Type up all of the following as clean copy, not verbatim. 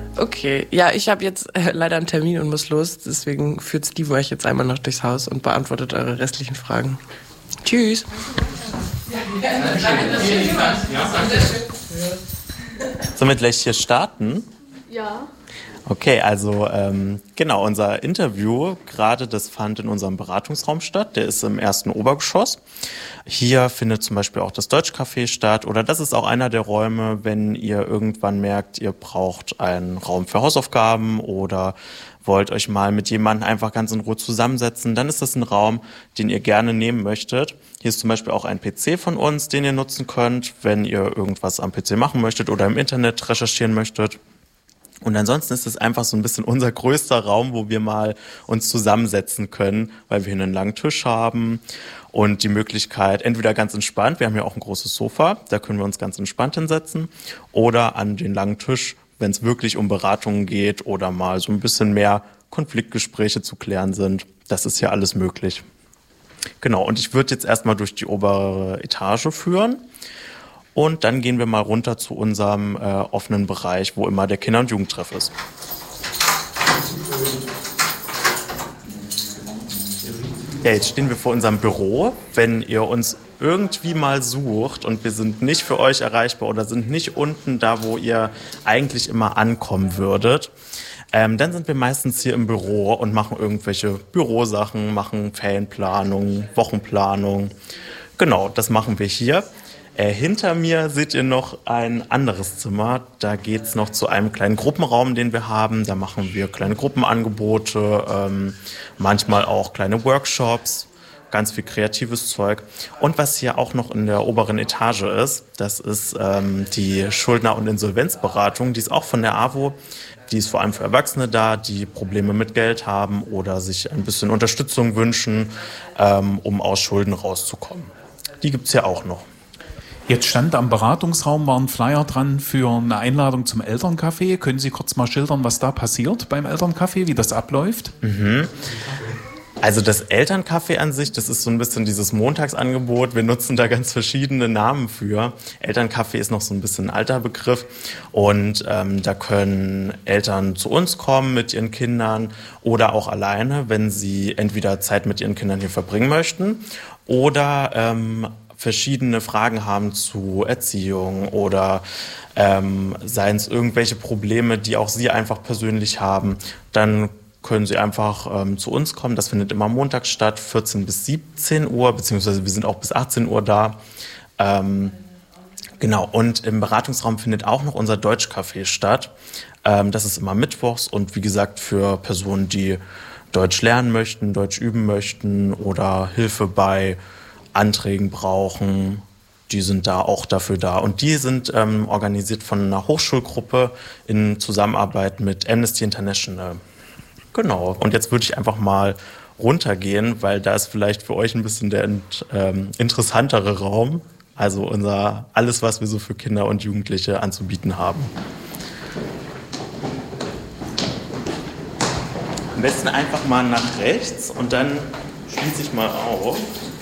Okay, ja, ich habe jetzt leider einen Termin und muss los. Deswegen führt Steve euch jetzt einmal noch durchs Haus und beantwortet eure restlichen Fragen. Tschüss. Sollen wir gleich hier starten? Ja. Okay, also genau, unser Interview gerade, das fand in unserem Beratungsraum statt. Der ist im ersten Obergeschoss. Hier findet zum Beispiel auch das Deutschcafé statt. Oder das ist auch einer der Räume, wenn ihr irgendwann merkt, ihr braucht einen Raum für Hausaufgaben oder wollt euch mal mit jemandem einfach ganz in Ruhe zusammensetzen, dann ist das ein Raum, den ihr gerne nehmen möchtet. Hier ist zum Beispiel auch ein PC von uns, den ihr nutzen könnt, wenn ihr irgendwas am PC machen möchtet oder im Internet recherchieren möchtet. Und ansonsten ist es einfach so ein bisschen unser größter Raum, wo wir mal uns zusammensetzen können, weil wir hier einen langen Tisch haben und die Möglichkeit, entweder ganz entspannt, wir haben ja auch ein großes Sofa, da können wir uns ganz entspannt hinsetzen, oder an den langen Tisch, wenn es wirklich um Beratungen geht oder mal so ein bisschen mehr Konfliktgespräche zu klären sind. Das ist ja alles möglich. Genau, und ich würde jetzt erstmal durch die obere Etage führen. Und dann gehen wir mal runter zu unserem offenen Bereich, wo immer der Kinder- und Jugendtreff ist. Ja, jetzt stehen wir vor unserem Büro. Wenn ihr uns irgendwie mal sucht und wir sind nicht für euch erreichbar oder sind nicht unten da, wo ihr eigentlich immer ankommen würdet, dann sind wir meistens hier im Büro und machen irgendwelche Bürosachen, machen Ferienplanung, Wochenplanung. Genau, das machen wir hier. Hinter mir seht ihr noch ein anderes Zimmer. Da geht's noch zu einem kleinen Gruppenraum, den wir haben. Da machen wir kleine Gruppenangebote, manchmal auch kleine Workshops, ganz viel kreatives Zeug. Und was hier auch noch in der oberen Etage ist, das ist die Schuldner- und Insolvenzberatung. Die ist auch von der AWO. Die ist vor allem für Erwachsene da, die Probleme mit Geld haben oder sich ein bisschen Unterstützung wünschen, um aus Schulden rauszukommen. Die gibt's ja auch noch. Jetzt stand am Beratungsraum, war ein Flyer dran für eine Einladung zum Elterncafé. Können Sie kurz mal schildern, was da passiert beim Elterncafé, wie das abläuft? Also das Elterncafé an sich, das ist so ein bisschen dieses Montagsangebot. Wir nutzen da ganz verschiedene Namen für. Elterncafé ist noch so ein bisschen ein alter Begriff. Und da können Eltern zu uns kommen mit ihren Kindern oder auch alleine, wenn sie entweder Zeit mit ihren Kindern hier verbringen möchten oder verschiedene Fragen haben zu Erziehung oder seien es irgendwelche Probleme, die auch Sie einfach persönlich haben, dann können Sie einfach zu uns kommen. Das findet immer montags statt, 14 bis 17 Uhr, beziehungsweise wir sind auch bis 18 Uhr da. Genau, und im Beratungsraum findet auch noch unser Deutschcafé statt. Das ist immer mittwochs und wie gesagt für Personen, die Deutsch lernen möchten, Deutsch üben möchten oder Hilfe bei Anträgen brauchen, die sind da auch dafür da. Und die sind organisiert von einer Hochschulgruppe in Zusammenarbeit mit Amnesty International. Genau, und jetzt würde ich einfach mal runtergehen, weil da ist vielleicht für euch ein bisschen der interessantere Raum. Also alles, was wir so für Kinder und Jugendliche anzubieten haben. Am besten einfach mal nach rechts und dann schließe ich mal auf.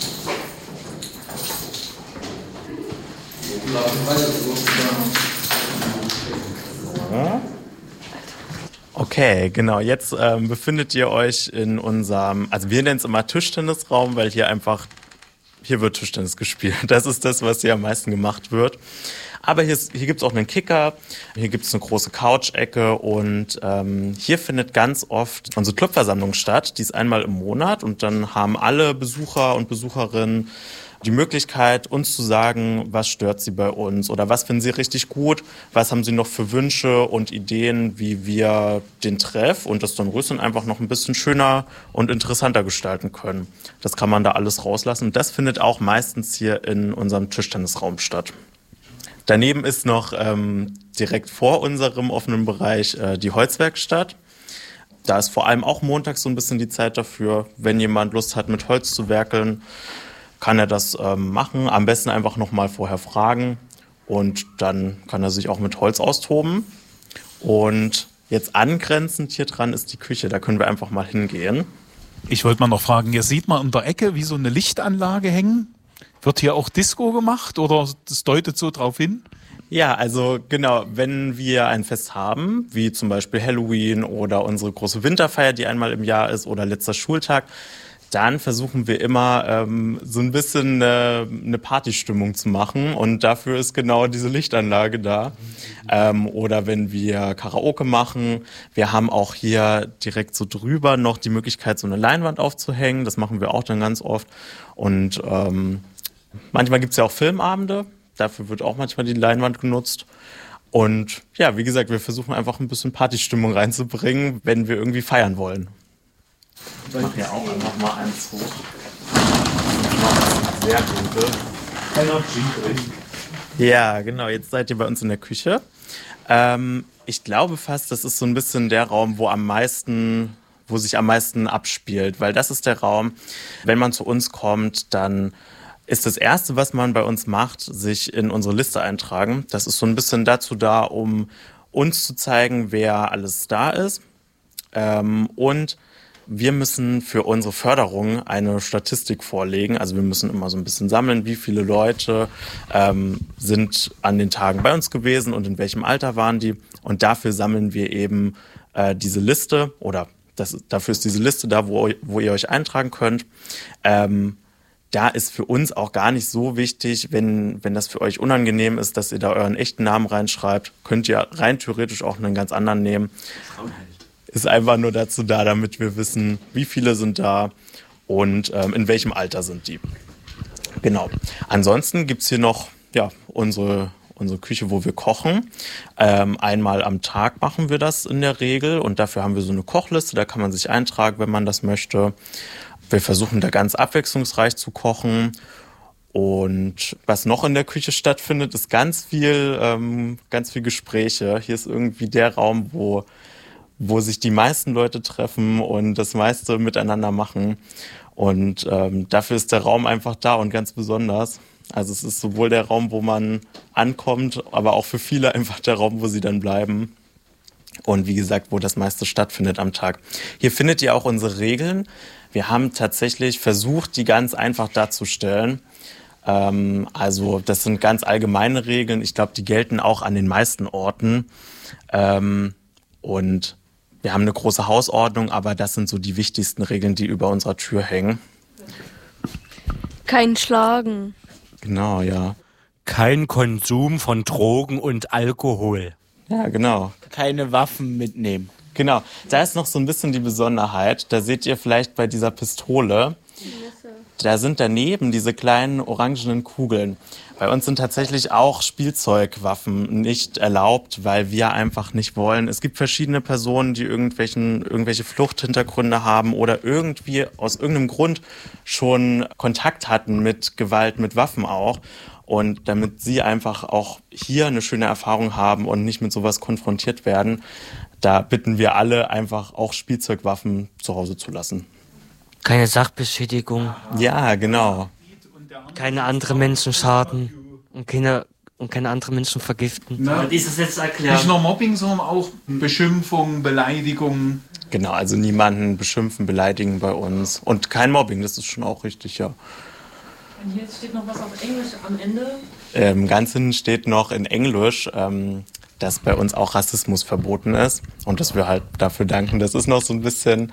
Okay, genau. Jetzt befindet ihr euch in unserem, also wir nennen es immer Tischtennisraum, weil hier wird Tischtennis gespielt. Das ist das, was hier am meisten gemacht wird. Aber hier gibt's auch einen Kicker, hier gibt's eine große Couch-Ecke und hier findet ganz oft unsere Clubversammlung statt. Die ist einmal im Monat und dann haben alle Besucher und Besucherinnen die Möglichkeit, uns zu sagen, was stört sie bei uns oder was finden sie richtig gut, was haben sie noch für Wünsche und Ideen, wie wir den Treff und das Dornröschen einfach noch ein bisschen schöner und interessanter gestalten können. Das kann man da alles rauslassen. Das findet auch meistens hier in unserem Tischtennisraum statt. Daneben ist noch direkt vor unserem offenen Bereich die Holzwerkstatt. Da ist vor allem auch montags so ein bisschen die Zeit dafür, wenn jemand Lust hat, mit Holz zu werkeln, kann er das machen. Am besten einfach nochmal vorher fragen und dann kann er sich auch mit Holz austoben. Und jetzt angrenzend hier dran ist die Küche, da können wir einfach mal hingehen. Ich wollte mal noch fragen, hier sieht man in der Ecke wie so eine Lichtanlage hängen. Wird hier auch Disco gemacht oder das deutet so drauf hin? Ja, also genau, wenn wir ein Fest haben, wie zum Beispiel Halloween oder unsere große Winterfeier, die einmal im Jahr ist, oder letzter Schultag, dann versuchen wir immer so ein bisschen eine Partystimmung zu machen und dafür ist genau diese Lichtanlage da. Oder wenn wir Karaoke machen, wir haben auch hier direkt so drüber noch die Möglichkeit, so eine Leinwand aufzuhängen, das machen wir auch dann ganz oft und manchmal gibt's ja auch Filmabende, dafür wird auch manchmal die Leinwand genutzt. Und ja, wie gesagt, wir versuchen einfach ein bisschen Partystimmung reinzubringen, wenn wir irgendwie feiern wollen. Ich mache ja auch einfach mal eins hoch. Sehr dunkel. Ja, genau, jetzt seid ihr bei uns in der Küche. Ich glaube fast, das ist so ein bisschen der Raum, wo sich am meisten abspielt, weil das ist der Raum, wenn man zu uns kommt, dann ist das Erste, was man bei uns macht, sich in unsere Liste eintragen. Das ist so ein bisschen dazu da, um uns zu zeigen, wer alles da ist. Und wir müssen für unsere Förderung eine Statistik vorlegen. Also wir müssen immer so ein bisschen sammeln, wie viele Leute sind an den Tagen bei uns gewesen und in welchem Alter waren die. Und dafür sammeln wir eben diese Liste oder dafür ist diese Liste da, wo ihr euch eintragen könnt. Da ist für uns auch gar nicht so wichtig, wenn das für euch unangenehm ist, dass ihr da euren echten Namen reinschreibt, könnt ihr rein theoretisch auch einen ganz anderen nehmen. Ist einfach nur dazu da, damit wir wissen, wie viele sind da und in welchem Alter sind die. Genau. Ansonsten gibt's hier noch unsere Küche, wo wir kochen. Einmal am Tag machen wir das in der Regel und dafür haben wir so eine Kochliste, da kann man sich eintragen, wenn man das möchte. Wir versuchen da ganz abwechslungsreich zu kochen. Und was noch in der Küche stattfindet, ist ganz viel Gespräche. Hier ist irgendwie der Raum, wo sich die meisten Leute treffen und das meiste miteinander machen. Und dafür ist der Raum einfach da und ganz besonders. Also es ist sowohl der Raum, wo man ankommt, aber auch für viele einfach der Raum, wo sie dann bleiben. Und wie gesagt, wo das meiste stattfindet am Tag. Hier findet ihr auch unsere Regeln. Wir haben tatsächlich versucht, die ganz einfach darzustellen. Also das sind ganz allgemeine Regeln. Ich glaube, die gelten auch an den meisten Orten. Und wir haben eine große Hausordnung, aber das sind so die wichtigsten Regeln, die über unserer Tür hängen. Kein Schlagen. Genau, ja. Kein Konsum von Drogen und Alkohol. Ja, genau. Keine Waffen mitnehmen. Genau, da ist noch so ein bisschen die Besonderheit. Da seht ihr vielleicht bei dieser Pistole, da sind daneben diese kleinen orangenen Kugeln. Bei uns sind tatsächlich auch Spielzeugwaffen nicht erlaubt, weil wir einfach nicht wollen. Es gibt verschiedene Personen, die irgendwelche Fluchthintergründe haben oder irgendwie aus irgendeinem Grund schon Kontakt hatten mit Gewalt, mit Waffen auch. Und damit sie einfach auch hier eine schöne Erfahrung haben und nicht mit sowas konfrontiert werden, da bitten wir alle einfach auch Spielzeugwaffen zu Hause zu lassen. Keine Sachbeschädigung. Ja, genau. Keine anderen Menschen schaden und keine anderen Menschen vergiften. Na, dieses jetzt erklären. Nicht nur Mobbing, sondern auch Beschimpfung, Beleidigung. Genau, also niemanden beschimpfen, beleidigen bei uns. Und kein Mobbing, das ist schon auch richtig, ja. Und hier steht noch was auf Englisch am Ende. Ganz hinten steht noch in Englisch, dass bei uns auch Rassismus verboten ist und dass wir halt dafür danken. Das ist noch so ein bisschen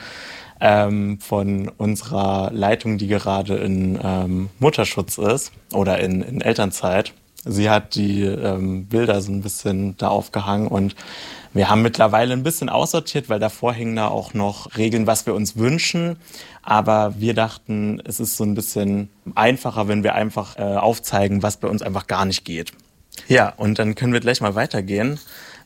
von unserer Leitung, die gerade in Mutterschutz ist oder in Elternzeit. Sie hat die Bilder so ein bisschen da aufgehangen und wir haben mittlerweile ein bisschen aussortiert, weil davor hängen da auch noch Regeln, was wir uns wünschen. Aber wir dachten, es ist so ein bisschen einfacher, wenn wir einfach aufzeigen, was bei uns einfach gar nicht geht. Ja, und dann können wir gleich mal weitergehen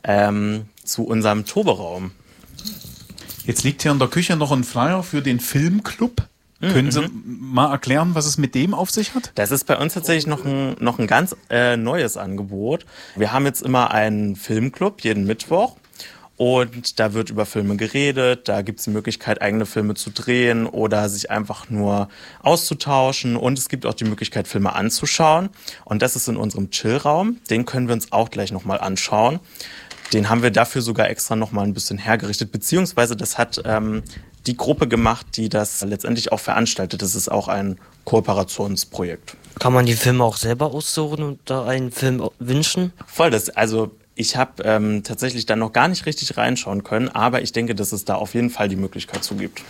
zu unserem Toberaum. Jetzt liegt hier in der Küche noch ein Flyer für den Filmclub. Können Sie mal erklären, was es mit dem auf sich hat? Das ist bei uns tatsächlich noch ein ganz neues Angebot. Wir haben jetzt immer einen Filmclub, jeden Mittwoch. Und da wird über Filme geredet, da gibt es die Möglichkeit, eigene Filme zu drehen oder sich einfach nur auszutauschen. Und es gibt auch die Möglichkeit, Filme anzuschauen. Und das ist in unserem Chillraum. Den können wir uns auch gleich nochmal anschauen. Den haben wir dafür sogar extra nochmal ein bisschen hergerichtet. Beziehungsweise das hat die Gruppe gemacht, die das letztendlich auch veranstaltet. Das ist auch ein Kooperationsprojekt. Kann man die Filme auch selber aussuchen und da einen Film wünschen? Voll, ich habe tatsächlich da noch gar nicht richtig reinschauen können, aber ich denke, dass es da auf jeden Fall die Möglichkeit zu gibt.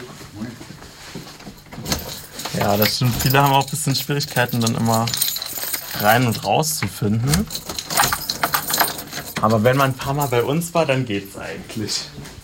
Ja, das stimmt. Viele haben auch ein bisschen Schwierigkeiten, dann immer rein und raus zu finden. Aber wenn man ein paar Mal bei uns war, dann geht's eigentlich.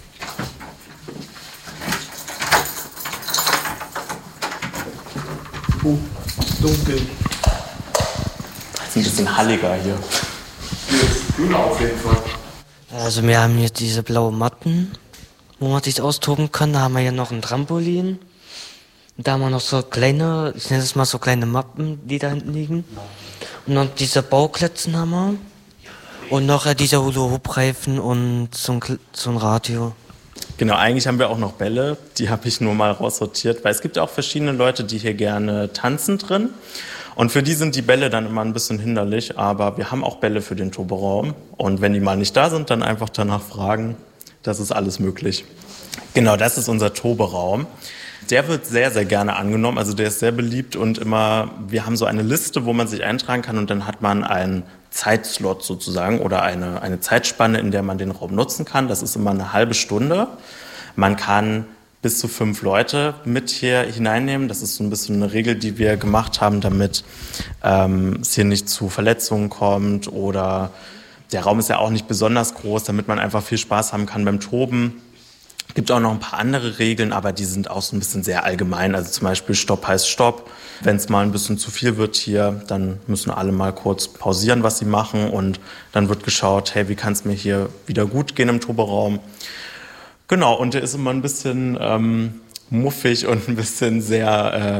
Dunkel. Ist ein bisschen halliger hier. Kühler auf jeden Fall. Also wir haben hier diese blauen Matten, wo man sich austoben kann. Da haben wir hier noch ein Trampolin. Und da haben wir noch so kleine, ich nenne es mal so kleine Mappen, die da hinten liegen. Und dann diese Bauklötzen haben wir. Und noch diese Hula-Hoop-Reifen und so ein Radio. Genau, eigentlich haben wir auch noch Bälle, die habe ich nur mal raussortiert, weil es gibt auch verschiedene Leute, die hier gerne tanzen drin. Und für die sind die Bälle dann immer ein bisschen hinderlich, aber wir haben auch Bälle für den Turboraum. Und wenn die mal nicht da sind, dann einfach danach fragen, das ist alles möglich. Genau, das ist unser Turboraum. Der wird sehr, sehr gerne angenommen, also der ist sehr beliebt und wir haben so eine Liste, wo man sich eintragen kann und dann hat man einen Zeitslot sozusagen oder eine Zeitspanne, in der man den Raum nutzen kann. Das ist immer eine halbe Stunde. Man kann bis zu 5 Leute mit hier hineinnehmen. Das ist so ein bisschen eine Regel, die wir gemacht haben, damit es hier nicht zu Verletzungen kommt oder der Raum ist ja auch nicht besonders groß, damit man einfach viel Spaß haben kann beim Toben. Es gibt auch noch ein paar andere Regeln, aber die sind auch so ein bisschen sehr allgemein. Also zum Beispiel Stopp heißt Stopp. Wenn es mal ein bisschen zu viel wird hier, dann müssen alle mal kurz pausieren, was sie machen. Und dann wird geschaut, hey, wie kann es mir hier wieder gut gehen im Turboraum? Genau, und der ist immer ein bisschen muffig und ein bisschen sehr,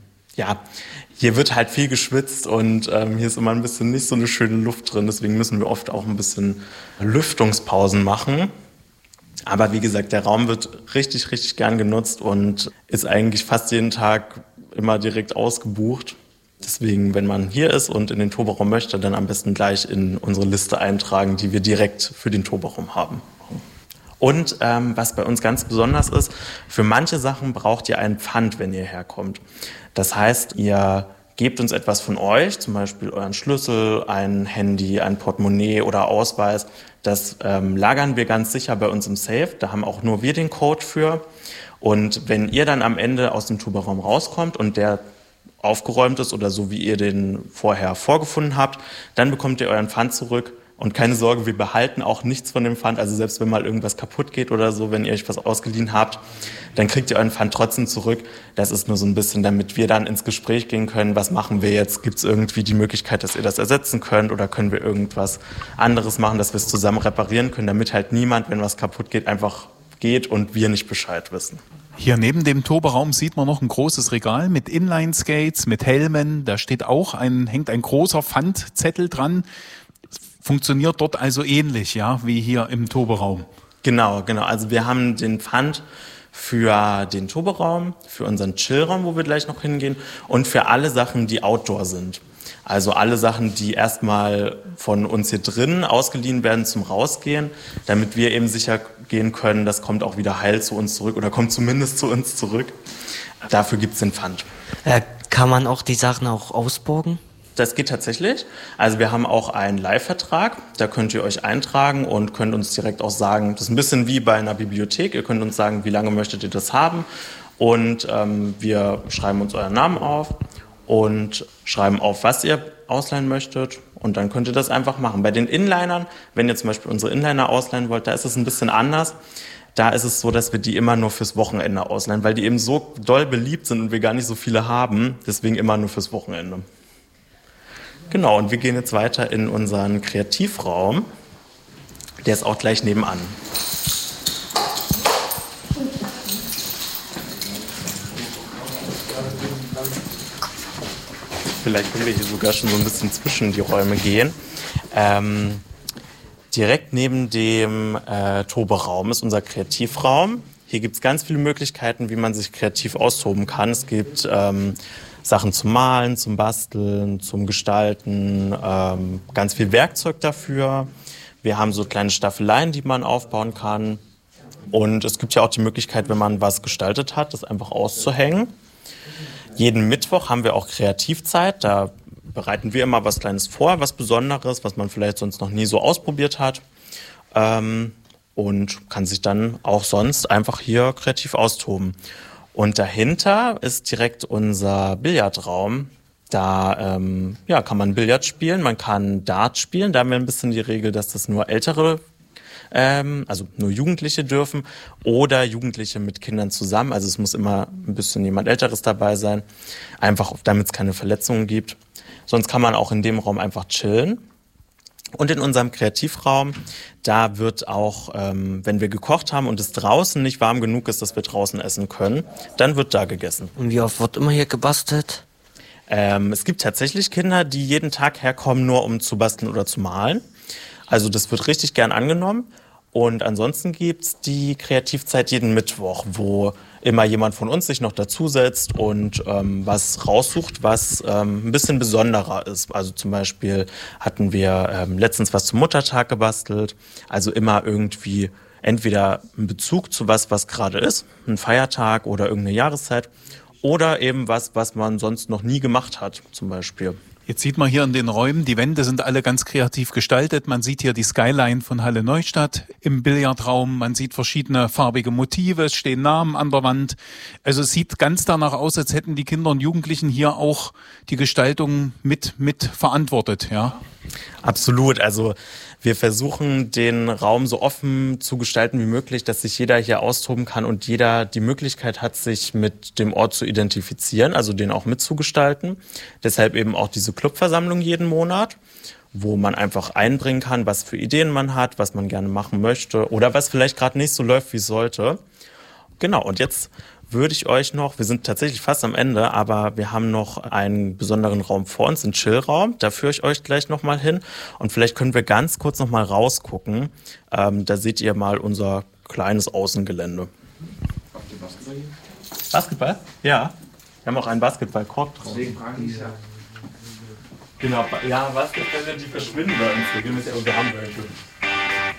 hier wird halt viel geschwitzt und hier ist immer ein bisschen nicht so eine schöne Luft drin. Deswegen müssen wir oft auch ein bisschen Lüftungspausen machen. Aber wie gesagt, der Raum wird richtig, richtig gern genutzt und ist eigentlich fast jeden Tag immer direkt ausgebucht. Deswegen, wenn man hier ist und in den Turboraum möchte, dann am besten gleich in unsere Liste eintragen, die wir direkt für den Turboraum haben. Und was bei uns ganz besonders ist, für manche Sachen braucht ihr einen Pfand, wenn ihr herkommt. Das heißt, ihr gebt uns etwas von euch, zum Beispiel euren Schlüssel, ein Handy, ein Portemonnaie oder Ausweis. Das lagern wir ganz sicher bei uns im Safe. Da haben auch nur wir den Code für. Und wenn ihr dann am Ende aus dem Turboraum rauskommt und der aufgeräumt ist oder so, wie ihr den vorher vorgefunden habt, dann bekommt ihr euren Pfand zurück. Und keine Sorge, wir behalten auch nichts von dem Pfand. Also selbst wenn mal irgendwas kaputt geht oder so, wenn ihr euch was ausgeliehen habt, dann kriegt ihr euren Pfand trotzdem zurück. Das ist nur so ein bisschen, damit wir dann ins Gespräch gehen können. Was machen wir jetzt? Gibt es irgendwie die Möglichkeit, dass ihr das ersetzen könnt? Oder können wir irgendwas anderes machen, dass wir es zusammen reparieren können, damit halt niemand, wenn was kaputt geht, einfach geht und wir nicht Bescheid wissen. Hier neben dem Turboraum sieht man noch ein großes Regal mit Inline-Skates, mit Helmen. Da steht hängt ein großer Pfandzettel dran. Funktioniert dort also ähnlich, ja, wie hier im Turboraum? Genau. Also wir haben den Pfand für den Turboraum, für unseren Chillraum, wo wir gleich noch hingehen, und für alle Sachen, die Outdoor sind. Also alle Sachen, die erstmal von uns hier drin ausgeliehen werden zum Rausgehen, damit wir eben sicher gehen können, das kommt auch wieder heil zu uns zurück oder kommt zumindest zu uns zurück. Dafür gibt's den Pfand. Kann man auch die Sachen auch ausborgen? Das geht tatsächlich. Also wir haben auch einen Leihvertrag. Da könnt ihr euch eintragen und könnt uns direkt auch sagen, das ist ein bisschen wie bei einer Bibliothek. Ihr könnt uns sagen, wie lange möchtet ihr das haben. Und wir schreiben uns euren Namen auf und schreiben auf, was ihr ausleihen möchtet. Und dann könnt ihr das einfach machen. Bei den Inlinern, wenn ihr zum Beispiel unsere Inliner ausleihen wollt, da ist es ein bisschen anders. Da ist es so, dass wir die immer nur fürs Wochenende ausleihen, weil die eben so doll beliebt sind und wir gar nicht so viele haben. Deswegen immer nur fürs Wochenende. Genau, und wir gehen jetzt weiter in unseren Kreativraum. Der ist auch gleich nebenan. Vielleicht können wir hier sogar schon so ein bisschen zwischen die Räume gehen. Direkt neben dem Toberaum ist unser Kreativraum. Hier gibt es ganz viele Möglichkeiten, wie man sich kreativ austoben kann. Es gibt Sachen zum Malen, zum Basteln, zum Gestalten, ganz viel Werkzeug dafür. Wir haben so kleine Staffeleien, die man aufbauen kann. Und es gibt ja auch die Möglichkeit, wenn man was gestaltet hat, das einfach auszuhängen. Jeden Mittwoch haben wir auch Kreativzeit. Da bereiten wir immer was Kleines vor, was Besonderes, was man vielleicht sonst noch nie so ausprobiert hat. Und kann sich dann auch sonst einfach hier kreativ austoben. Und dahinter ist direkt unser Billardraum. Da kann man Billard spielen, man kann Dart spielen. Da haben wir ein bisschen die Regel, dass das nur ältere, also nur Jugendliche dürfen oder Jugendliche mit Kindern zusammen. Also es muss immer ein bisschen jemand Älteres dabei sein, einfach damit es keine Verletzungen gibt. Sonst kann man auch in dem Raum einfach chillen. Und in unserem Kreativraum, da wird auch, wenn wir gekocht haben und es draußen nicht warm genug ist, dass wir draußen essen können, dann wird da gegessen. Und wie oft wird immer hier gebastelt? Es gibt tatsächlich Kinder, die jeden Tag herkommen, nur um zu basteln oder zu malen. Also das wird richtig gern angenommen. Und ansonsten gibt's die Kreativzeit jeden Mittwoch, wo immer jemand von uns sich noch dazusetzt und was raussucht, was ein bisschen besonderer ist. Also zum Beispiel hatten wir letztens was zum Muttertag gebastelt. Also immer irgendwie entweder ein Bezug zu was gerade ist, ein Feiertag oder irgendeine Jahreszeit, oder eben was man sonst noch nie gemacht hat, zum Beispiel. Jetzt sieht man hier in den Räumen, die Wände sind alle ganz kreativ gestaltet. Man sieht hier die Skyline von Halle Neustadt im Billardraum. Man sieht verschiedene farbige Motive, es stehen Namen an der Wand. Also es sieht ganz danach aus, als hätten die Kinder und Jugendlichen hier auch die Gestaltung mit verantwortet, ja. Absolut. Also wir versuchen, den Raum so offen zu gestalten wie möglich, dass sich jeder hier austoben kann und jeder die Möglichkeit hat, sich mit dem Ort zu identifizieren, also den auch mitzugestalten. Deshalb eben auch diese Clubversammlung jeden Monat, wo man einfach einbringen kann, was für Ideen man hat, was man gerne machen möchte oder was vielleicht gerade nicht so läuft, wie es sollte. Genau, und jetzt würde ich euch noch, wir sind tatsächlich fast am Ende, aber wir haben noch einen besonderen Raum vor uns, einen Chillraum. Da führe ich euch gleich nochmal hin. Und vielleicht können wir ganz kurz nochmal rausgucken. Da seht ihr mal unser kleines Außengelände. Habt ihr Basketball hier? Basketball? Ja. Wir haben auch einen Basketballkorb drauf. Deswegen fragen die ja. Genau, ja, Basketbälle, die verschwinden bei uns. Wir haben welche.